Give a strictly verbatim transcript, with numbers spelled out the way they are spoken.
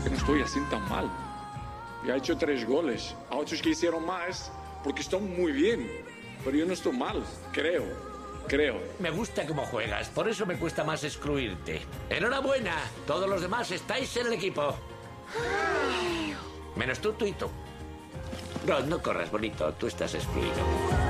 que no estoy así tan mal. Ya he hecho tres goles. A otros que hicieron más porque están muy bien. Pero yo no estoy mal, creo. Creo. Me gusta cómo juegas, por eso me cuesta más excluirte. ¡Enhorabuena! Todos los demás estáis en el equipo. Menos tú, tú y tú. Rod, no corras, bonito. Tú estás excluido.